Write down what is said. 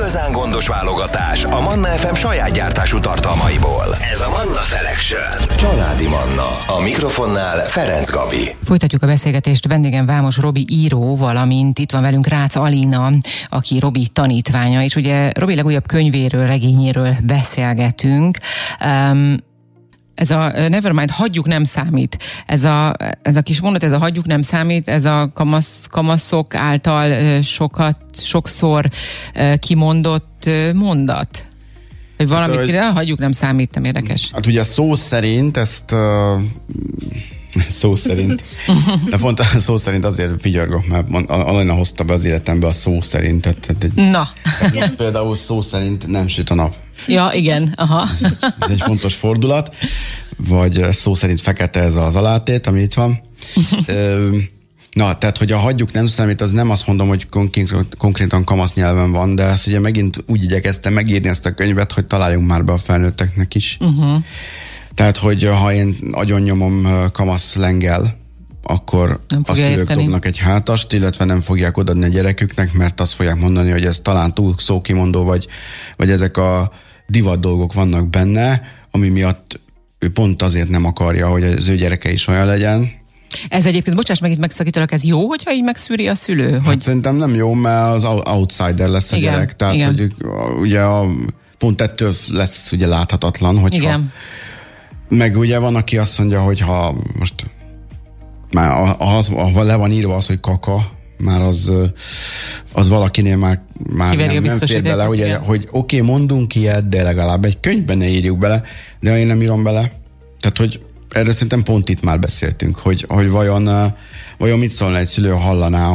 igazán gondos válogatás a Manna FM saját gyártású tartalmaiból. Ez a Manna Selection. Családi Manna. A mikrofonnál Ferenc Gabi. Folytatjuk a beszélgetést vendégem Vámos Robi író, valamint itt van velünk Rácz Alina, aki Robi tanítványa, és ugye Robi legújabb könyvéről, regényéről beszélgetünk. Ez a Nevermind, hagyjuk nem számít. Ez a kis mondat, ez a hagyjuk nem számít, ez a kamaszok által sokszor kimondott mondat. Hogy valamit hagyjuk nem számít, nem érdekes. Hát ugye szó szerint ezt... szó szerint. De pont szó szerint azért figyargok, mert Alina hozta be az életembe a szó szerint. Na. Például szó szerint nem süt a nap. Ja, igen. Aha. Ez egy fontos fordulat. Vagy szó szerint fekete ez az alátét, ami itt van. Na, tehát, hogy a hagyjuk nem számít, az nem azt mondom, hogy konkrétan kamasz nyelven van, de ezt ugye megint úgy igyekeztem megírni ezt a könyvet, hogy találjunk már be a felnőtteknek is. Tehát, hogy ha én agyon nyomom kamasz lengel, akkor a szülők dobnak egy hátast, illetve nem fogják odaadni a gyereküknek, mert azt fogják mondani, hogy ez talán túl szókimondó, vagy ezek a divat dolgok vannak benne, ami miatt ő pont azért nem akarja, hogy az ő gyereke is olyan legyen. Ez egyébként, bocsáss meg, itt megszakítalak, ez jó, hogyha így megszűri a szülő? Hát hogy... szerintem nem jó, mert az outsider lesz a gyerek. Tehát, igen. hogy ugye pont ettől lesz ugye láthatatlan, hogyha... Igen. Meg ugye van, aki azt mondja, hogy ha most már le van írva az, hogy kaka, már az valakinél már nem fér bele, hogy oké, mondunk ilyet, de legalább egy könyvben ne írjuk bele, de én nem írom bele. Tehát, hogy erről szerintem pont itt már beszéltünk, hogy vajon mit szólna egy szülő, hallaná,